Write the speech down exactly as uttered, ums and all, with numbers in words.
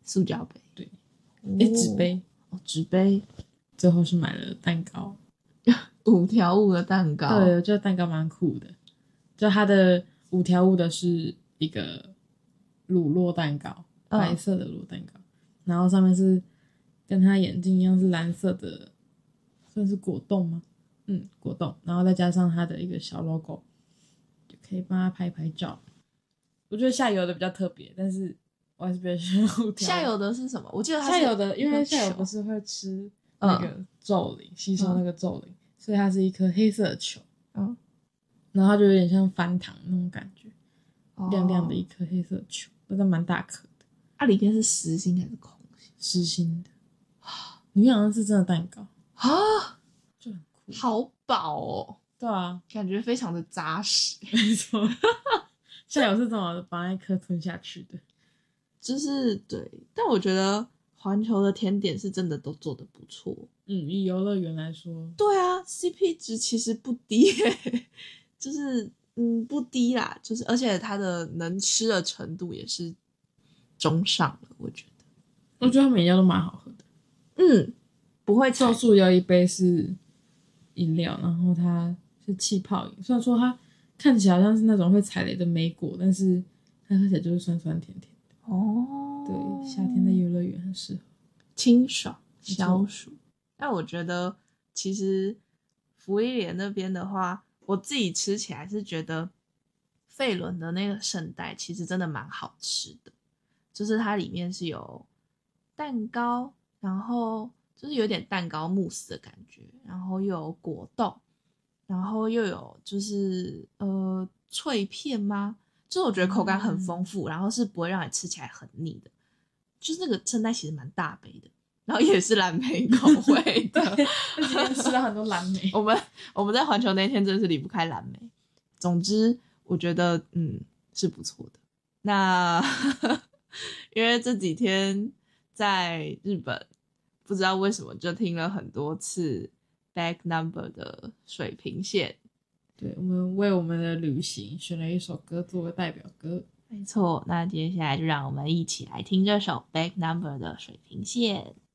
塑胶杯， 对，诶，纸杯， 哦，纸杯， 最后是买了蛋糕， 五条悟的蛋糕， 对，我觉得蛋糕蛮酷的，就它的五条悟的是一个乳酪蛋糕，白色的乳酪蛋糕，嗯、然后上面是跟它眼镜一样是蓝色的，算是果冻吗？嗯，果冻，然后再加上它的一个小 logo， 就可以帮它拍拍照。我觉得下游的比较特别，但是我还是比较喜欢五条。 下游的是什么？我记得它是下游的，因为下游不是会吃那个咒灵，嗯、吸收那个咒灵，嗯、所以它是一颗黑色的球，嗯，然后它就有点像翻糖那种感觉，哦、亮亮的一颗黑色的球，但是蛮大颗的。 它、啊、里面是实心还是空心？ 实心的，里面好像是真的蛋糕啊， 就很酷， 好饱哦。 对啊， 感觉非常的扎实。 没错，下游是怎么把那一颗吞下去的？ 就是对，但我觉得环球的甜点是真的都做得不错。 嗯，以游乐园来说， 对啊 ，C P 值其实不低耶，就是嗯不低啦，就是而且它的能吃的程度也是中上了，我觉得。 我觉得他们饮料都蛮好喝的。 嗯，不会咒术有一杯是饮料，然后它是气泡饮，虽然说它看起来好像是那种会踩雷的莓果，但是它喝起来就是酸酸甜甜的。哦，对，夏天在游乐园很适合， 清爽消暑。但我觉得其实芙莉莲那边的话，我自己吃起来是觉得费伦的那个圣代其实真的蛮好吃的，就是它里面是有蛋糕，然后就是有点蛋糕慕斯的感觉，然后又有果冻，然后又有就是呃脆片吗？就是我觉得口感很丰富，嗯、然后是不会让你吃起来很腻的。就是那个圣代其实蛮大杯的，然后也是蓝莓口味的。 对，今天吃了很多蓝莓。 我们我们在环球那天真的是离不开蓝莓。总之，我觉得嗯是不错的。那因为这几天在日本，不知道为什么就听了很多次 Back Number 的水平线。 对，我们为我们的旅行选了一首歌作为代表歌。 没错，那接下来就让我们一起来听这首 Back Number 的水平线。